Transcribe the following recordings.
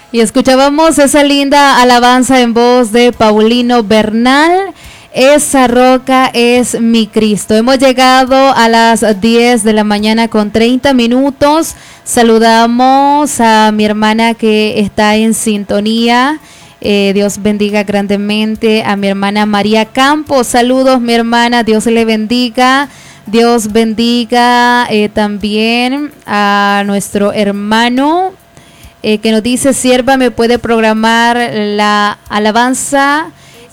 Y escuchábamos esa linda alabanza en voz de Paulino Bernal. Esa roca es mi Cristo. Hemos llegado a las 10 de la mañana con 30 minutos. Saludamos a mi hermana que está en sintonía. Dios bendiga grandemente a mi hermana María Campos. Saludos, mi hermana. Dios le bendiga. Dios bendiga también a nuestro hermano que nos dice: sierva, ¿me puede programar la alabanza?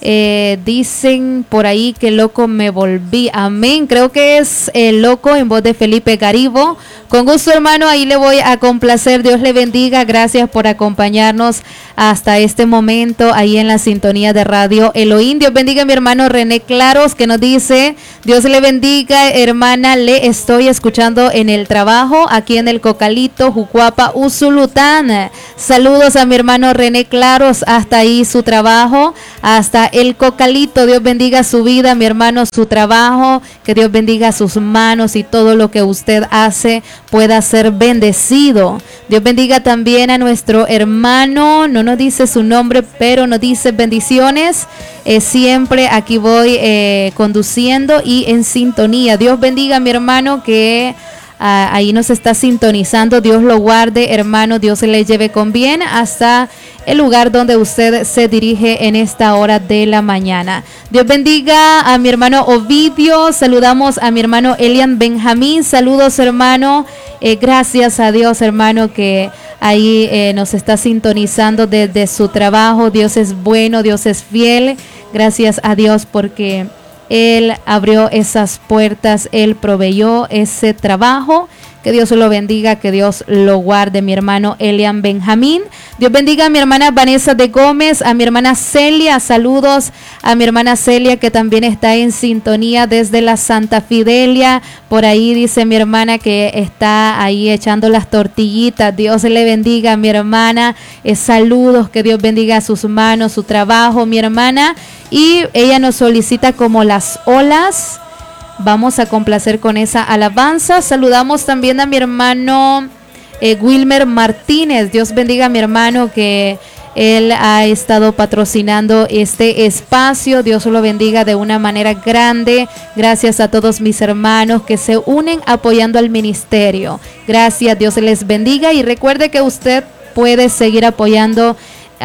Dicen por ahí que loco me volví. Amén. Creo que es el loco en voz de Felipe Garibo. Con gusto, hermano, ahí le voy a complacer. Dios le bendiga. Gracias por acompañarnos hasta este momento ahí en la sintonía de Radio Elohim. Dios bendiga a mi hermano René Claros, que nos dice: Dios le bendiga, hermana, le estoy escuchando en el trabajo aquí en el Cocalito, Jucuapa, Usulután. Saludos a mi hermano René Claros, hasta ahí su trabajo, hasta el Cocalito. Dios bendiga su vida, mi hermano, su trabajo, que Dios bendiga sus manos y todo lo que usted hace pueda ser bendecido. Dios bendiga también a nuestro hermano, no nos dice su nombre, pero nos dice bendiciones. Siempre aquí voy conduciendo y en sintonía. Dios bendiga a mi hermano que ahí nos está sintonizando. Dios lo guarde, hermano. Dios se le lleve con bien hasta el lugar donde usted se dirige en esta hora de la mañana. Dios bendiga a mi hermano Ovidio. Saludamos a mi hermano Elian Benjamín. Saludos, hermano. Gracias a Dios, hermano, que ahí nos está sintonizando desde su trabajo. Dios es bueno, Dios es fiel. Gracias a Dios porque Él abrió esas puertas, Él proveyó ese trabajo. Que Dios lo bendiga, que Dios lo guarde, mi hermano Elian Benjamín. Dios bendiga a mi hermana Vanessa de Gómez, a mi hermana Celia. Saludos a mi hermana Celia, que también está en sintonía desde la Santa Fidelia. Por ahí dice mi hermana que está ahí echando las tortillitas. Dios le bendiga a mi hermana. Saludos, que Dios bendiga sus manos, su trabajo, mi hermana. Y ella nos solicita como las olas. Vamos a complacer con esa alabanza. Saludamos también a mi hermano Wilmer Martínez. Dios bendiga a mi hermano, que él ha estado patrocinando este espacio. Dios lo bendiga de una manera grande. Gracias a todos mis hermanos que se unen apoyando al ministerio. Gracias, Dios les bendiga. Y recuerde que usted puede seguir apoyando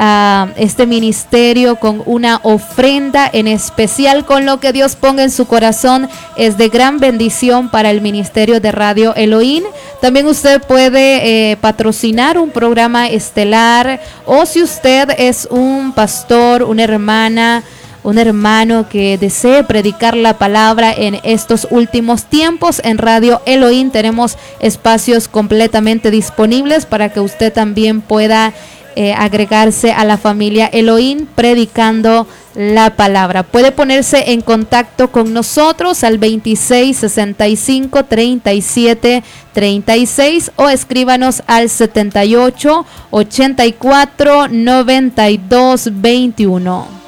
a este ministerio con una ofrenda, en especial con lo que Dios ponga en su corazón. Es de gran bendición para el ministerio de Radio Elohim. También usted puede patrocinar un programa estelar, o si usted es un pastor, una hermana, un hermano que desee predicar la palabra en estos últimos tiempos, en Radio Elohim tenemos espacios completamente disponibles para que usted también pueda agregarse a la familia Elohim predicando la palabra. Puede ponerse en contacto con nosotros al 26 65 37 36 o escríbanos al 78 84 92 21.